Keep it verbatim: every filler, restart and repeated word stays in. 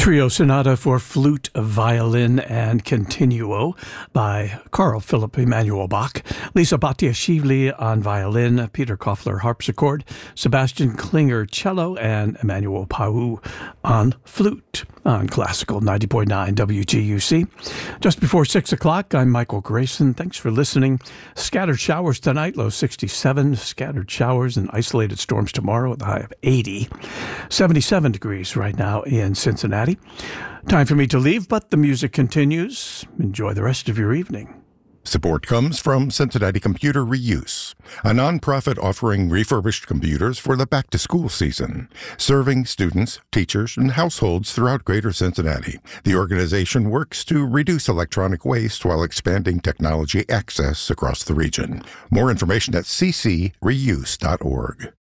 Trio Sonata for Flute, Violin, and Continuo by Carl Philipp Emanuel Bach, Lisa Batiashvili on violin, Peter Koffler harpsichord, Sebastian Klinger cello, and Emmanuel Pau on flute on Classical ninety point nine W G U C. Just before six o'clock, I'm Michael Grayson. Thanks for listening. Scattered showers tonight, low sixty-seven. Scattered showers and isolated storms tomorrow at the high of eighty. seventy-seven degrees right now in Cincinnati. Time for me to leave, but the music continues. Enjoy the rest of your evening. Support comes from Cincinnati Computer Reuse, a nonprofit offering refurbished computers for the back-to-school season, serving students, teachers, and households throughout Greater Cincinnati. The organization works to reduce electronic waste while expanding technology access across the region. More information at c c reuse dot org.